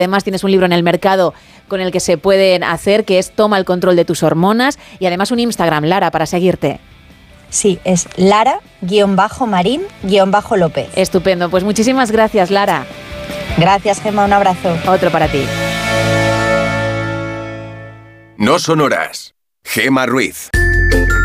Además tienes un libro en el mercado con el que se pueden hacer, que es Toma el control de tus hormonas, y además un Instagram, Lara, para seguirte. Sí, es Lara-Marín-López. Estupendo, pues muchísimas gracias, Lara. Gracias, Gemma, un abrazo. Otro para ti. No son horas. Gemma Ruiz.